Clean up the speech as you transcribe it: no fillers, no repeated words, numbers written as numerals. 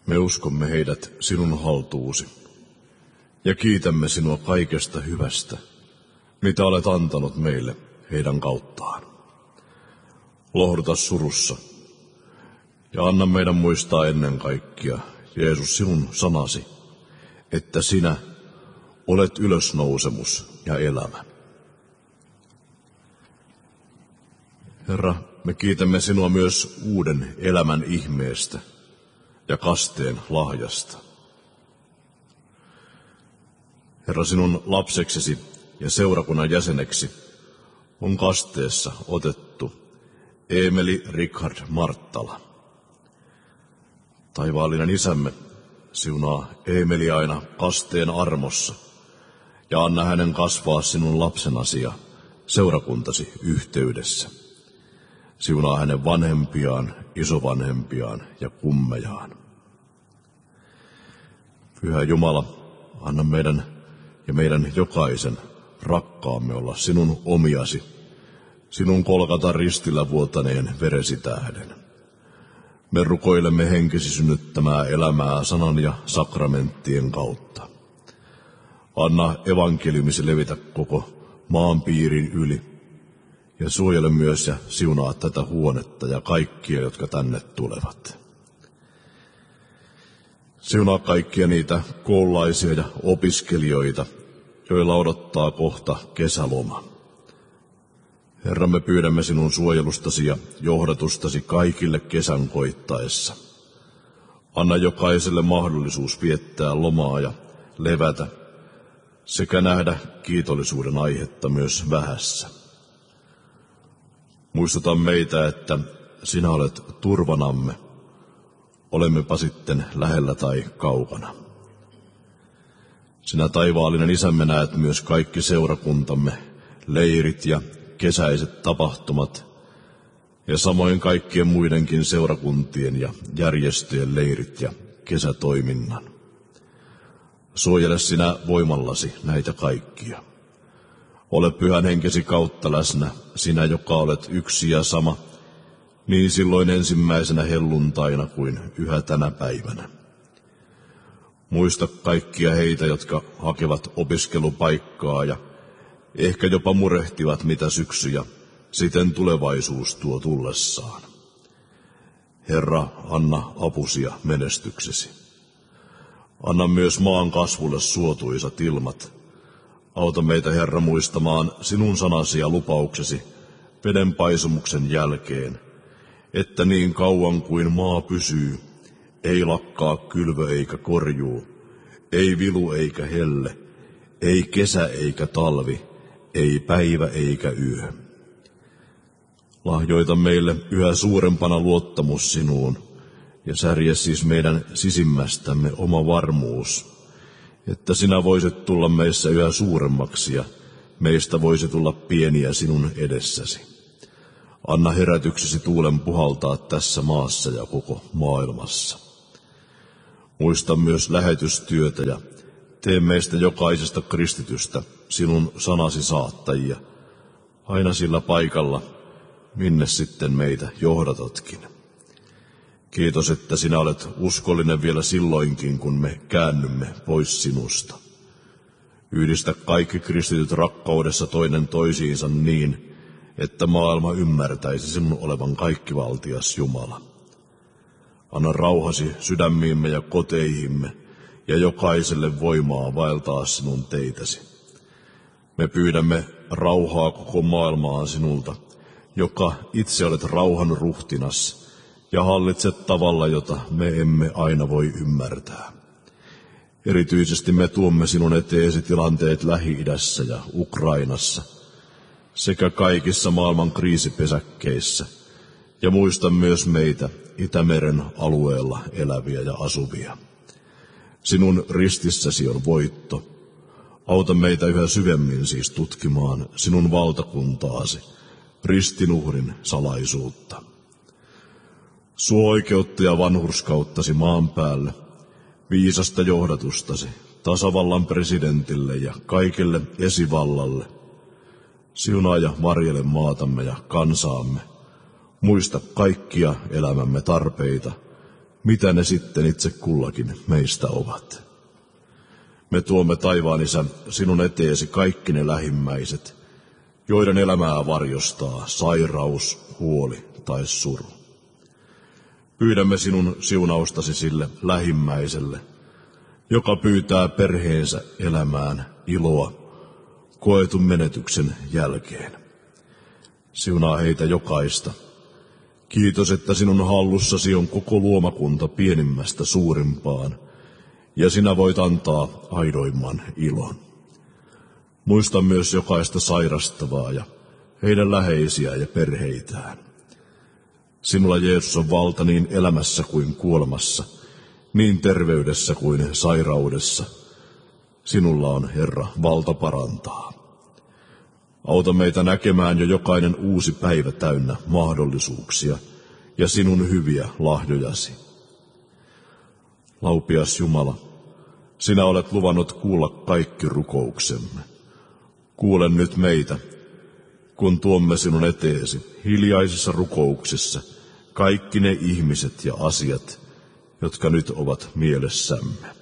Me uskomme heidät sinun haltuusi ja kiitämme sinua kaikesta hyvästä, mitä olet antanut meille heidän kauttaan. Lohduta surussa ja anna meidän muistaa ennen kaikkea, Jeesus, sinun sanasi, että sinä olet ylösnousemus ja elämä. Herra, me kiitämme sinua myös uuden elämän ihmeestä ja kasteen lahjasta. Herra, sinun lapseksesi ja seurakunnan jäseneksi on kasteessa otettu Eemeli Richard Marttala. Taivaallinen Isämme, siunaa Eemeli aina kasteen armossa ja anna hänen kasvaa sinun lapsenasi ja seurakuntasi yhteydessä. Siunaa hänen vanhempiaan, isovanhempiaan ja kummejaan. Pyhä Jumala, anna meidän ja meidän jokaisen rakkaamme olla sinun omiasi, sinun Kolkatan ristillä vuotaneen veresi tähden. Me rukoilemme henkesi synnyttämää elämää sanan ja sakramenttien kautta. Anna evankeliumisi levitä koko maanpiirin yli ja suojele myös ja siunaa tätä huonetta ja kaikkia, jotka tänne tulevat. Siunaa kaikkia niitä koululaisia ja opiskelijoita, joilla odottaa kohta kesäloma. Herra, me pyydämme sinun suojelustasi ja johdatustasi kaikille kesän koittaessa. Anna jokaiselle mahdollisuus viettää lomaa ja levätä sekä nähdä kiitollisuuden aihetta myös vähässä. Muistuta meitä, että sinä olet turvanamme, olemmepa sitten lähellä tai kaukana. Sinä taivaallinen Isämme näet myös kaikki seurakuntamme, leirit ja kesäiset tapahtumat ja samoin kaikkien muidenkin seurakuntien ja järjestöjen leirit ja kesätoiminnan. Suojele sinä voimallasi näitä kaikkia. Ole pyhän henkesi kautta läsnä, sinä joka olet yksi ja sama, niin silloin ensimmäisenä helluntaina kuin yhä tänä päivänä. Muista kaikkia heitä, jotka hakevat opiskelupaikkaa ja ehkä jopa murehtivat mitä syksyjä, siten tulevaisuus tuo tullessaan. Herra, anna apusi ja menestyksesi. Anna myös maan kasvulle suotuisat ilmat. Auta meitä, Herra, muistamaan sinun sanasi ja lupauksesi vedenpaisumuksen jälkeen, että niin kauan kuin maa pysyy, ei lakkaa kylvö eikä korjuu, ei vilu eikä helle, ei kesä eikä talvi, ei päivä eikä yö. Lahjoita meille yhä suurempana luottamus sinuun ja särje siis meidän sisimmästämme oma varmuus, että sinä voisit tulla meissä yhä suuremmaksi ja meistä voisi tulla pieniä sinun edessäsi. Anna herätyksesi tuulen puhaltaa tässä maassa ja koko maailmassa. Muista myös lähetystyötä ja tee meistä jokaisesta kristitystä sinun sanasi saattajia, aina sillä paikalla, minne sitten meitä johdatatkin. Kiitos, että sinä olet uskollinen vielä silloinkin, kun me käännymme pois sinusta. Yhdistä kaikki kristityt rakkaudessa toinen toisiinsa niin, että maailma ymmärtäisi sinun olevan kaikkivaltias Jumala. Anna rauhasi sydämiimme ja koteihimme ja jokaiselle voimaa vaeltaa sinun teitäsi. Me pyydämme rauhaa koko maailmaan sinulta, joka itse olet rauhan ruhtinas ja hallitset tavalla, jota me emme aina voi ymmärtää. Erityisesti me tuomme sinun eteesi tilanteet Lähi-idässä ja Ukrainassa sekä kaikissa maailman kriisipesäkkeissä, ja muista myös meitä Itämeren alueella eläviä ja asuvia. Sinun ristissäsi on voitto. Auta meitä yhä syvemmin siis tutkimaan sinun valtakuntaasi, ristinuhrin salaisuutta. Suo oikeutta ja vanhurskauttasi maan päälle, viisasta johdatustasi, tasavallan presidentille ja kaikelle esivallalle. Siunaa ja varjele maatamme ja kansaamme. Muista kaikkia elämämme tarpeita mitä ne sitten itse kullakin meistä ovat. Me tuomme taivaan Isä sinun eteesi kaikki ne lähimmäiset, joiden elämää varjostaa sairaus, huoli tai suru. Pyydämme sinun siunaustasi sille lähimmäiselle, joka pyytää perheensä elämään iloa koetun menetyksen jälkeen. Siunaa heitä jokaista. Kiitos, että sinun hallussasi on koko luomakunta pienimmästä suurimpaan, ja sinä voit antaa aidoimman ilon. Muista myös jokaista sairastavaa ja heidän läheisiä ja perheitään. Sinulla, Jeesus, on valta niin elämässä kuin kuolemassa, niin terveydessä kuin sairaudessa. Sinulla on, Herra, valta parantaa. Auta meitä näkemään jo jokainen uusi päivä täynnä mahdollisuuksia ja sinun hyviä lahjojasi. Laupias Jumala, sinä olet luvannut kuulla kaikki rukouksemme. Kuule nyt meitä, kun tuomme sinun eteesi hiljaisissa rukouksissa kaikki ne ihmiset ja asiat, jotka nyt ovat mielessämme.